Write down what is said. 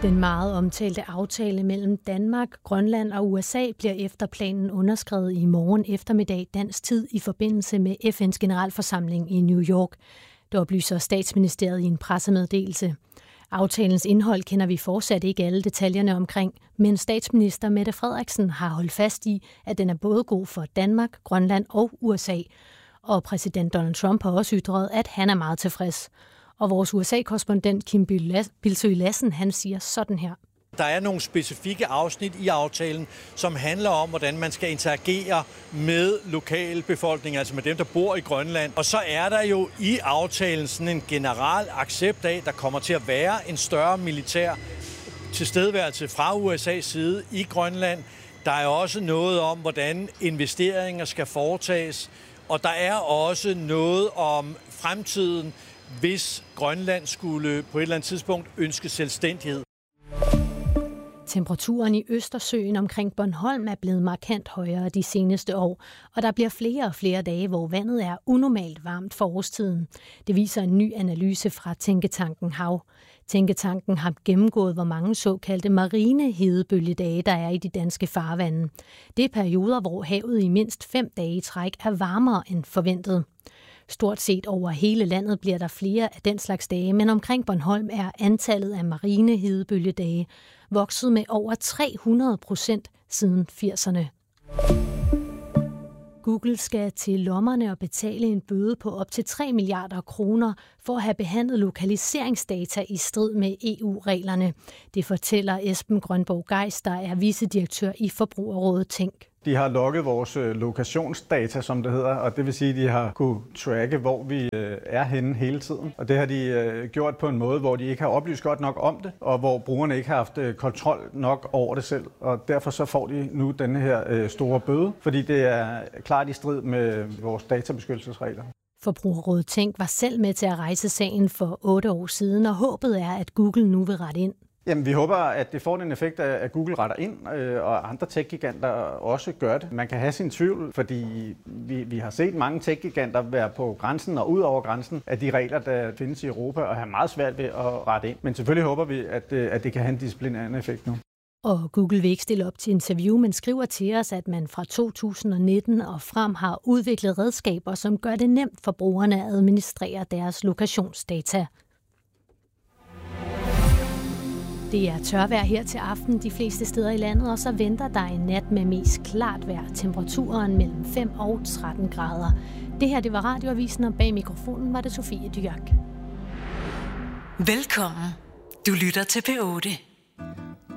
Den meget omtalte aftale mellem Danmark, Grønland og USA bliver efter planen underskrevet i morgen eftermiddag dansk tid i forbindelse med FN's generalforsamling i New York. Det oplyser Statsministeriet i en pressemeddelelse. Aftalens indhold kender vi fortsat ikke alle detaljerne omkring, men statsminister Mette Frederiksen har holdt fast i, at den er både god for Danmark, Grønland og USA. Og præsident Donald Trump har også ytret, at han er meget tilfreds. Og vores USA-korrespondent Kim Bildsøe Lassen, han siger sådan her. Der er nogle specifikke afsnit i aftalen, som handler om, hvordan man skal interagere med lokalbefolkningen, altså med dem, der bor i Grønland. Og så er der jo i aftalen sådan en generel accept af, der kommer til at være en større militær tilstedeværelse fra USA's side i Grønland. Der er også noget om, hvordan investeringer skal foretages. Og der er også noget om fremtiden, hvis Grønland skulle på et eller andet tidspunkt ønske selvstændighed. Temperaturen i Østersøen omkring Bornholm er blevet markant højere de seneste år, og der bliver flere og flere dage, hvor vandet er unormalt varmt for årstiden. Det viser en ny analyse fra Tænketanken Hav. Tænketanken har gennemgået, hvor mange såkaldte marine hedebølgedage der er i de danske farvande. Det er perioder, hvor havet i mindst 5 dage i træk er varmere end forventet. Stort set over hele landet bliver der flere af den slags dage, men omkring Bornholm er antallet af marine hedebølgedage vokset med over 300% siden 80'erne. Google skal til lommerne og betale en bøde på op til 3 milliarder kroner for at have behandlet lokaliseringsdata i strid med EU-reglerne. Det fortæller Esben Grønborg Geis, der er vicedirektør i Forbrugerrådet Tænk. De har logget vores lokationsdata, som det hedder, og det vil sige, at de har kunne tracke, hvor vi er henne hele tiden. Og det har de gjort på en måde, hvor de ikke har oplyst godt nok om det, og hvor brugerne ikke har haft kontrol nok over det selv. Og derfor så får de nu denne her store bøde, fordi det er klart i strid med vores databeskyttelsesregler. Forbrugerrådet Tænk var selv med til at rejse sagen for 8 år siden, og håbet er, at Google nu vil rette ind. Jamen, vi håber, at det får den effekt, at Google retter ind, og andre tech-giganter også gør det. Man kan have sin tvivl, fordi vi har set mange tech-giganter være på grænsen og ud over grænsen af de regler, der findes i Europa, og have meget svært ved at rette ind. Men selvfølgelig håber vi, at det kan have en disciplinærende effekt nu. Og Google vil ikke stille op til interview, men skriver til os, at man fra 2019 og frem har udviklet redskaber, som gør det nemt for brugerne at administrere deres lokationsdata. Det er tørvejr her til aften de fleste steder i landet, og så venter der en nat med mest klart vejr. Temperaturen mellem 5 og 13 grader. Det her, det var Radioavisen, og bag mikrofonen var det Sofie Dyrk. Velkommen. Du lytter til P8.